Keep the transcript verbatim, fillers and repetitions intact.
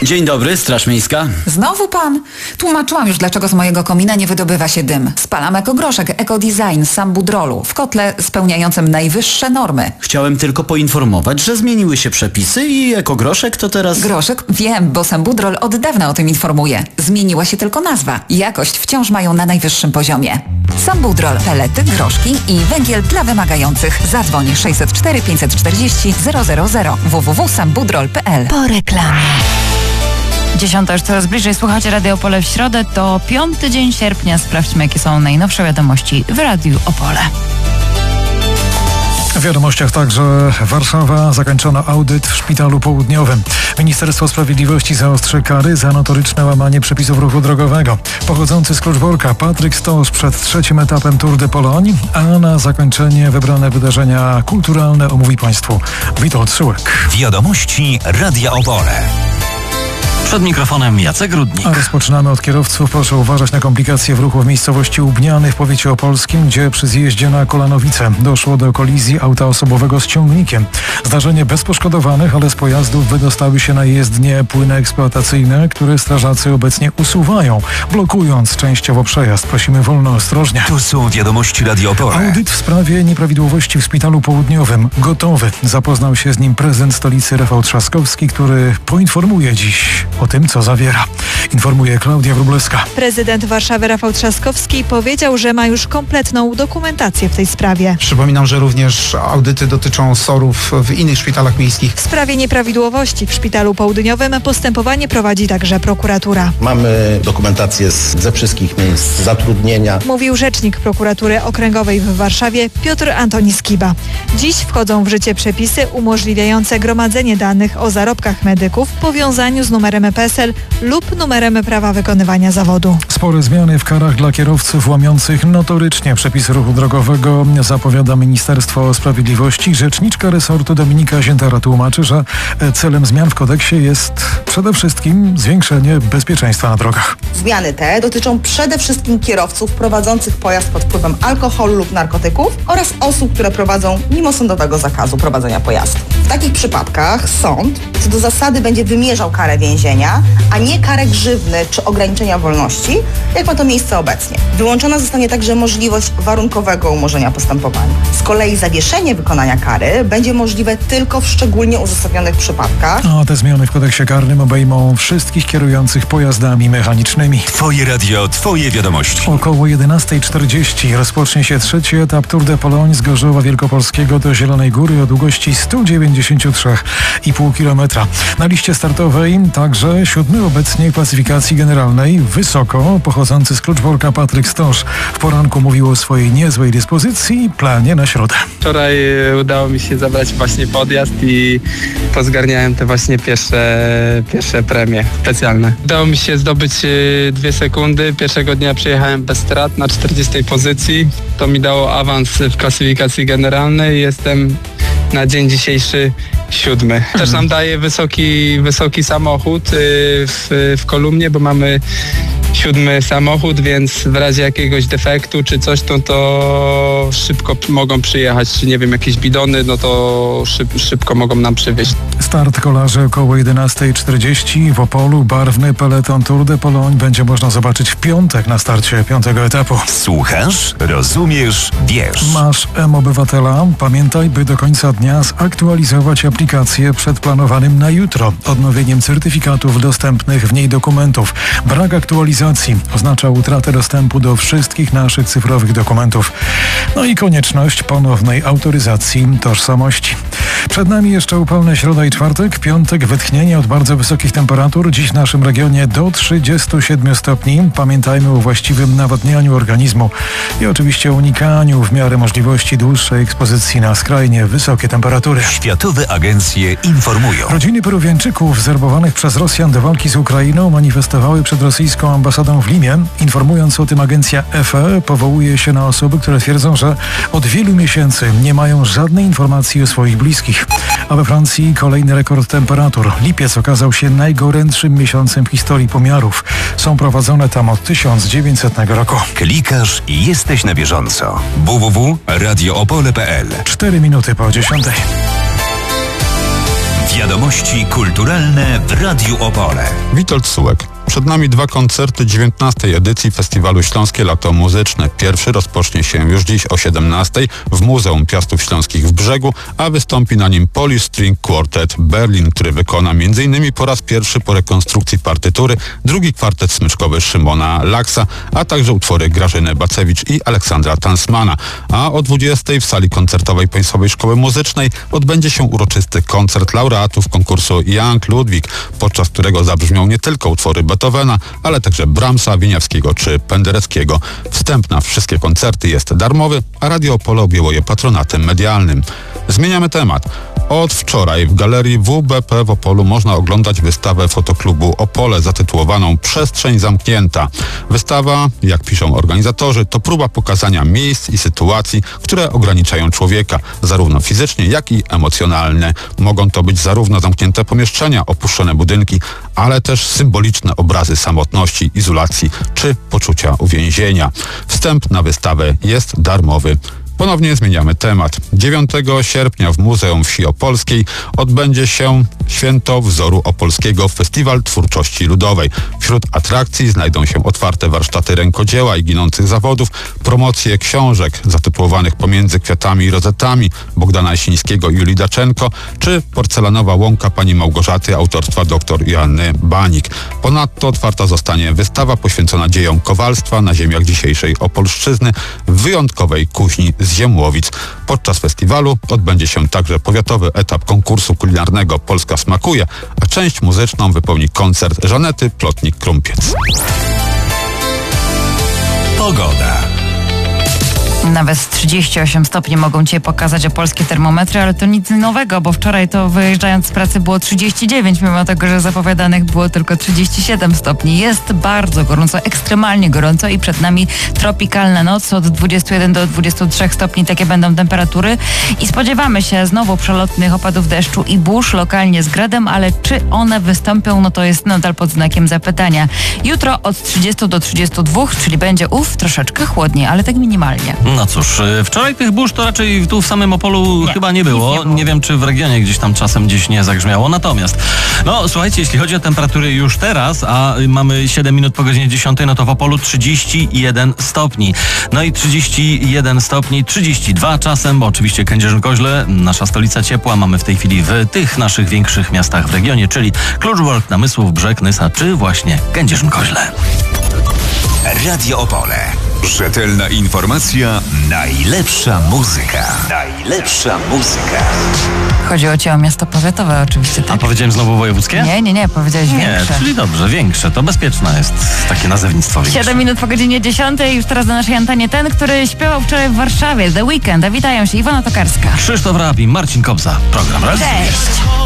Dzień dobry, Straż Miejska. Znowu pan? Tłumaczyłam już, dlaczego z mojego komina nie wydobywa się dym. Spalam ekogroszek, ekodesign z Sambudrolu w kotle spełniającym najwyższe normy. Chciałem tylko poinformować, że zmieniły się przepisy i ekogroszek to teraz... Groszek? Wiem, bo Sambudrol od dawna o tym informuje. Zmieniła się tylko nazwa. Jakość wciąż mają na najwyższym poziomie. Sambudrol, pelety, groszki i węgiel dla wymagających. Zadzwoń sześćset cztery pięćset czterdzieści zero zero zero w w w kropka sambudrol kropka p l. Po reklamie. Dziesiąta już coraz bliżej. Słuchacie Radio Opole w środę. To piąty dzień sierpnia. Sprawdźmy, jakie są najnowsze wiadomości w Radiu Opole. W wiadomościach także Warszawa. Zakończono audyt w Szpitalu Południowym. Ministerstwo Sprawiedliwości zaostrzy kary za notoryczne łamanie przepisów ruchu drogowego. Pochodzący z Kluczborka Patryk Stosz przed trzecim etapem Tour de Pologne, a na zakończenie wybrane wydarzenia kulturalne omówi Państwu Witold Sułek. Wiadomości Radia Opole. Przed mikrofonem Jacek Rudnik. A rozpoczynamy od kierowców. Proszę uważać na komplikacje w ruchu w miejscowości Łubniany w powiecie opolskim, gdzie przy zjeździe na Kolanowice doszło do kolizji auta osobowego z ciągnikiem. Zdarzenie bez poszkodowanych, ale z pojazdów wydostały się na jezdnię płyny eksploatacyjne, które strażacy obecnie usuwają, blokując częściowo przejazd. Prosimy wolno, ostrożnie. Tu są wiadomości Radio Opole. Audyt w sprawie nieprawidłowości w Szpitalu Południowym gotowy. Zapoznał się z nim prezydent stolicy Rafał Trzaskowski, który poinformuje dziś o tym, co zawiera. Informuje Klaudia Wróblewska. Prezydent Warszawy Rafał Trzaskowski powiedział, że ma już kompletną dokumentację w tej sprawie. Przypominam, że również audyty dotyczą sorów w innych szpitalach miejskich. W sprawie nieprawidłowości w Szpitalu Południowym postępowanie prowadzi także prokuratura. Mamy dokumentację z, ze wszystkich miejsc zatrudnienia. Mówił rzecznik prokuratury okręgowej w Warszawie Piotr Antoni Skiba. Dziś wchodzą w życie przepisy umożliwiające gromadzenie danych o zarobkach medyków w powiązaniu z numerem P E S E L lub numerem prawa wykonywania zawodu. Spore zmiany w karach dla kierowców łamiących notorycznie przepisy ruchu drogowego zapowiada Ministerstwo Sprawiedliwości. Rzeczniczka resortu Dominika Ziętara tłumaczy, że celem zmian w kodeksie jest przede wszystkim zwiększenie bezpieczeństwa na drogach. Zmiany te dotyczą przede wszystkim kierowców prowadzących pojazd pod wpływem alkoholu lub narkotyków oraz osób, które prowadzą mimo sądowego zakazu prowadzenia pojazdu. W takich przypadkach sąd co do zasady będzie wymierzał karę więzienia, a nie karę grzywny czy ograniczenia wolności, jak ma to miejsce obecnie. Wyłączona zostanie także możliwość warunkowego umorzenia postępowania. Z kolei zawieszenie wykonania kary będzie możliwe tylko w szczególnie uzasadnionych przypadkach. A te zmiany w kodeksie karnym obejmą wszystkich kierujących pojazdami mechanicznymi. Twoje radio, twoje wiadomości. Około jedenasta czterdzieści rozpocznie się trzeci etap Tour de Pologne z Gorzowa Wielkopolskiego do Zielonej Góry o długości sto dziewięćdziesiąt trzy i pół kilometra. Na liście startowej także siódmy obecnie klasyfikacji generalnej, wysoko pochodzący z Kluczborka Patryk Stosz. W poranku mówił o swojej niezłej dyspozycji i planie na środę. Wczoraj udało mi się zabrać właśnie podjazd i pozgarniałem te właśnie pierwsze, pierwsze premie specjalne. Udało mi się zdobyć dwie sekundy. Pierwszego dnia przyjechałem bez strat na czterdziestej pozycji. To mi dało awans w klasyfikacji generalnej. Jestem na dzień dzisiejszy siódmy. Też nam daje wysoki, wysoki samochód w, w kolumnie, bo mamy siódmy samochód, więc w razie jakiegoś defektu czy coś, to, to szybko mogą przyjechać, czy nie wiem, jakieś bidony, no to szyb, szybko mogą nam przywieźć. Start kolarzy około jedenasta czterdzieści w Opolu. Barwny peleton Tour de Pologne będzie można zobaczyć w piątek na starcie piątego etapu. Słuchasz, rozumiesz, wiesz. Masz M-Obywatela? Pamiętaj, by do końca dnia zaktualizować aplikację przed planowanym na jutro odnowieniem certyfikatów dostępnych w niej dokumentów. Brak aktualizacji oznacza utratę dostępu do wszystkich naszych cyfrowych dokumentów. No i konieczność ponownej autoryzacji tożsamości. Przed nami jeszcze upalne środa i czwartek, piątek wytchnienie od bardzo wysokich temperatur. Dziś w naszym regionie do trzydziestu siedmiu stopni. Pamiętajmy o właściwym nawadnianiu organizmu i oczywiście unikaniu w miarę możliwości dłuższej ekspozycji na skrajnie wysokie temperatury. Światowe agencje informują. Rodziny Peruwiańczyków zwerbowanych przez Rosjan do walki z Ukrainą manifestowały przed rosyjską ambasadą w Limie. Informując o tym agencja F E powołuje się na osoby, które twierdzą, że od wielu miesięcy nie mają żadnej informacji o swoich bliskich. A we Francji kolejny rekord temperatur. Lipiec okazał się najgorętszym miesiącem w historii pomiarów. Są prowadzone tam od tysiąc dziewięćsetnego roku. Klikasz i jesteś na bieżąco. w w w kropka radio opole kropka p l. Cztery minuty po dziesiątej. Wiadomości kulturalne w Radiu Opole. Witold Sułek. Przed nami dwa koncerty dziewiętnastej edycji Festiwalu Śląskie Lato Muzyczne. Pierwszy rozpocznie się już dziś o siedemnastej w Muzeum Piastów Śląskich w Brzegu, a wystąpi na nim Polish String Quartet Berlin, który wykona m in po raz pierwszy po rekonstrukcji partytury drugi kwartet smyczkowy Szymona Laksa, a także utwory Grażyny Bacewicz i Aleksandra Tansmana. A o dwudziestej w sali koncertowej Państwowej Szkoły Muzycznej odbędzie się uroczysty koncert laureatów konkursu Young Ludwig, podczas którego zabrzmią nie tylko utwory Beethovena, ale także Brahmsa, Wieniawskiego czy Pendereckiego. Wstęp na wszystkie koncerty jest darmowy, a Radio Opole objęło je patronatem medialnym. Zmieniamy temat. Od wczoraj w Galerii W B P w Opolu można oglądać wystawę fotoklubu Opole zatytułowaną Przestrzeń zamknięta. Wystawa, jak piszą organizatorzy, to próba pokazania miejsc i sytuacji, które ograniczają człowieka, zarówno fizycznie, jak i emocjonalnie. Mogą to być zarówno zamknięte pomieszczenia, opuszczone budynki, ale też symboliczne obrazy samotności, izolacji czy poczucia uwięzienia. Wstęp na wystawę jest darmowy. Ponownie zmieniamy temat. dziewiątego sierpnia w Muzeum Wsi Opolskiej odbędzie się Święto Wzoru Opolskiego, Festiwal Twórczości Ludowej. Wśród atrakcji znajdą się otwarte warsztaty rękodzieła i ginących zawodów, promocje książek zatytułowanych Pomiędzy kwiatami i rozetami Bogdana Jasińskiego i Julii Daczenko, czy Porcelanowa łąka pani Małgorzaty autorstwa dr Joanny Banik. Ponadto otwarta zostanie wystawa poświęcona dziejom kowalstwa na ziemiach dzisiejszej Opolszczyzny w wyjątkowej kuźni z Ziemłowic. Podczas festiwalu odbędzie się także powiatowy etap konkursu kulinarnego Polska smakuje, a część muzyczną wypełni koncert Żanety Plotnik-Krumpiec. Pogoda. Nawet trzydzieści osiem stopni mogą Cię pokazać opolskie termometry, ale to nic nowego, bo wczoraj to wyjeżdżając z pracy było trzydzieści dziewięć, mimo tego, że zapowiadanych było tylko trzydzieści siedem stopni. Jest bardzo gorąco, ekstremalnie gorąco i przed nami tropikalna noc od dwudziestu jeden do dwudziestu trzech stopni. Takie będą temperatury i spodziewamy się znowu przelotnych opadów deszczu i burz, lokalnie z gradem, ale czy one wystąpią, no to jest nadal pod znakiem zapytania. Jutro od trzydziestu do trzydziestu dwóch, czyli będzie ów troszeczkę chłodniej, ale tak minimalnie. No cóż, wczoraj tych burz to raczej tu w samym Opolu nie, chyba nie było. nie było. Nie wiem, czy w regionie gdzieś tam czasem gdzieś nie zagrzmiało. Natomiast, no słuchajcie, jeśli chodzi o temperatury już teraz, a mamy siedem minut po godzinie dziesiątej, no to w Opolu trzydzieści jeden stopni. No i trzydzieści jeden stopni, trzydzieści dwa czasem, bo oczywiście Kędzierzyn-Koźle, nasza stolica ciepła, mamy w tej chwili w tych naszych większych miastach w regionie, czyli Kluczbork, Namysłów, Brzeg, Nysa, czy właśnie Kędzierzyn-Koźle. Radio Opole. Rzetelna informacja, najlepsza muzyka. Najlepsza muzyka. Chodziło Ci o miasto powiatowe oczywiście, tak? A powiedziałem znowu wojewódzkie? Nie, nie, nie, powiedziałeś Nie, większe. czyli dobrze, większe. To bezpieczne jest takie nazewnictwo większe. siedem minut po godzinie dziesiątej, już teraz na naszej antenie ten, który śpiewał wczoraj w Warszawie, The Weekend. A witają się Iwona Tokarska. Krzysztof Rab i Marcin Kobza. Program raz. Cześć.